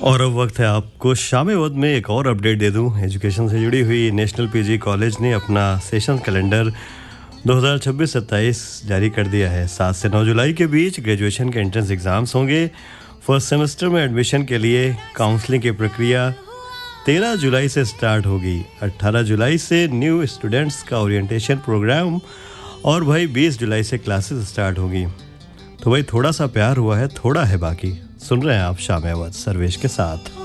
और अब वक्त है आपको शाम-ए-वक्त में एक और अपडेट दे दूं। एजुकेशन से जुड़ी हुई नेशनल पीजी कॉलेज ने अपना सेशन कैलेंडर 2026-27 जारी कर दिया है। 7 से 9 जुलाई के बीच ग्रेजुएशन के एंट्रेंस एग्ज़ाम्स होंगे। फर्स्ट सेमेस्टर में एडमिशन के लिए काउंसलिंग की प्रक्रिया 13 जुलाई से स्टार्ट होगी। 18 जुलाई से न्यू स्टूडेंट्स का ओरिएंटेशन प्रोग्राम और भाई 20 जुलाई से क्लासेस स्टार्ट होगी। तो भाई थोड़ा सा प्यार हुआ है, थोड़ा है बाकी। सुन रहे हैं आप शाम-ए-वक्त सर्वेश के साथ।